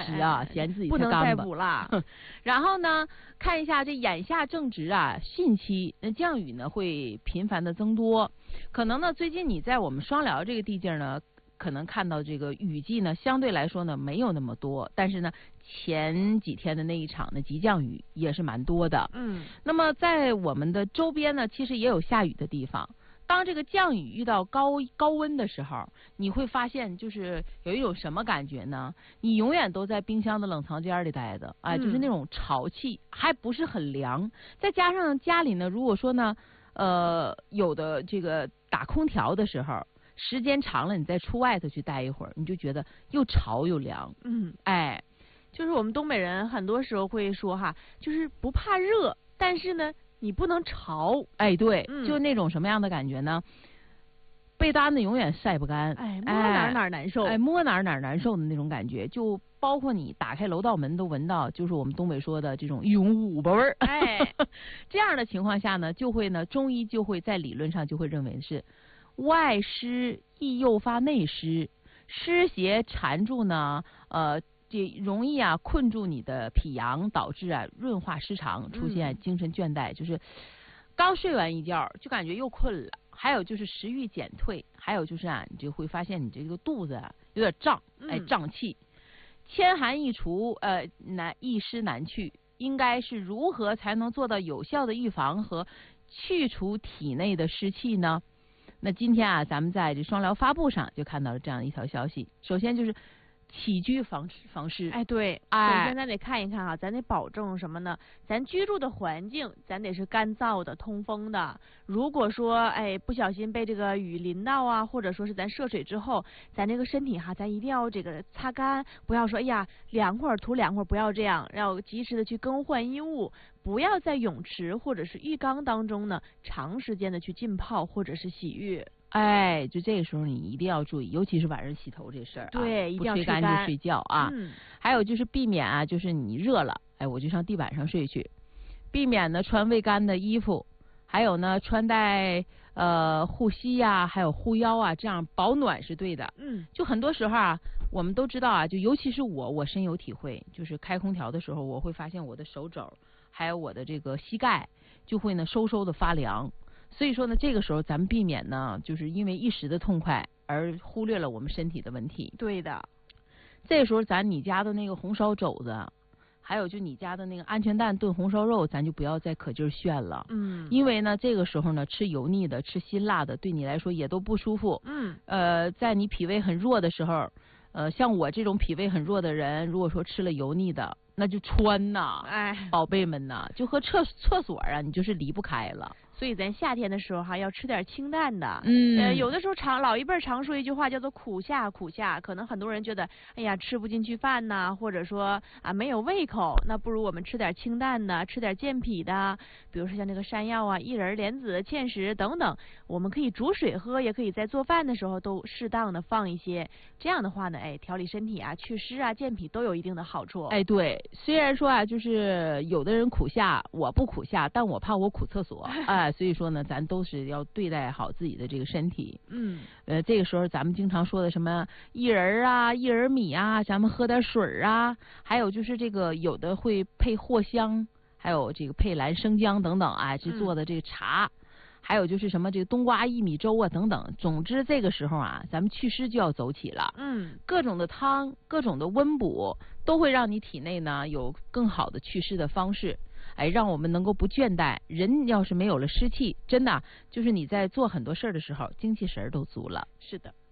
实啊，嫌自己不能再太干巴补了。 然后呢，看一下这眼下正值啊汛期，那降雨呢会频繁的增多，可能呢最近你在我们双辽这个地界呢，可能看到这个雨季呢相对来说呢没有那么多，但是呢前几天的那一场的急降雨也是蛮多的。那么在我们的周边呢，其实也有下雨的地方。当这个降雨遇到高温的时候，你会发现就是有一种什么感觉呢？你永远都在冰箱的冷藏间里待着，哎，就是那种潮气，还不是很凉。再加上家里呢，如果说呢，有的这个打空调的时候，时间长了，你再出外头去待一会儿，你就觉得又潮又凉。哎， 就是我们东北人很多时候会说哈，就是不怕热，但是呢，你不能潮。 哎，对，就那种什么样的感觉呢？被单子永远晒不干， 哎，摸哪难受， 哎，摸哪难受的那种感觉，就包括你打开楼道门都闻到，就是我们东北说的这种涌五巴味儿。 哎， 这样的情况下呢，就会呢，中医就会在理论上就会认为是外湿易诱发内湿，湿邪缠住呢，这容易啊困住你的脾阳，导致啊润化失常，出现精神倦怠，就是刚睡完一觉就感觉又困了。还有就是食欲减退，还有就是啊，你就会发现你这个肚子啊有点胀，哎，胀气。千寒易除，易湿难去，应该是如何才能做到有效的预防和去除体内的湿气呢？那今天啊，咱们在这双辽发布上就看到了这样一条消息。首先就是起居防湿。 哎，对，首先咱得看一看哈，咱得保证什么呢？咱居住的环境，咱得是干燥的、通风的。如果说哎不小心被这个雨淋到啊，或者说是咱涉水之后，咱这个身体哈，咱一定要这个擦干，不要说哎呀凉快涂凉快，不要这样，要及时的去更换衣物，不要在泳池或者是浴缸当中呢长时间的去浸泡或者是洗浴。 哎，就这个时候你一定要注意，尤其是晚上洗头这事儿啊， 对，一定要不吹干就睡觉啊。还有就是避免啊，就是你热了，哎，我就上地板上睡去，避免呢穿未干的衣服，还有呢穿戴护膝呀，还有护腰啊，这样保暖是对的。就很多时候啊，我们都知道啊，就尤其是我深有体会，就是开空调的时候，我会发现我的手肘还有我的这个膝盖就会呢收的发凉。所以说呢，这个时候咱们避免呢，就是因为一时的痛快而忽略了我们身体的问题。 对的， 这个时候你家的那个红烧肘子，还有就你家的那个鹌鹑蛋炖红烧肉，咱就不要再可劲儿炫了。因为呢，这个时候呢，吃油腻的、吃辛辣的，对你来说也都不舒服。在你脾胃很弱的时候，像我这种脾胃很弱的人，如果说吃了油腻的，那就穿呐， 哎， 宝贝们呐，就和厕所啊，你就是离不开了。 所以咱夏天的时候哈，要吃点清淡的。有的时候老一辈常说一句话叫做苦夏苦夏，可能很多人觉得哎呀吃不进去饭呐，或者说啊没有胃口，那不如我们吃点清淡的，吃点健脾的，比如说像那个山药啊、薏仁、莲子、芡实等等，我们可以煮水喝，也可以在做饭的时候都适当的放一些。这样的话呢，哎，调理身体啊、祛湿啊、健脾都有一定的好处。 哎，对，虽然说啊，就是有的人苦夏，我不苦夏，但我怕我苦厕所。哎，所以说呢，咱都是要对待好自己的这个身体。这个时候咱们经常说的什么薏仁啊、薏仁米啊，咱们喝点水啊，还有就是这个有的会配藿香，还有这个配蓝生姜等等啊，制作的这个茶。还有就是什么这个冬瓜薏米粥啊等等，总之这个时候啊，咱们祛湿就要走起了。各种的汤、各种的温补，都会让你体内呢有更好的祛湿的方式。哎，让我们能够不倦怠。人要是没有了湿气，真的就是你在做很多事儿的时候，精气神儿都足了。 是的。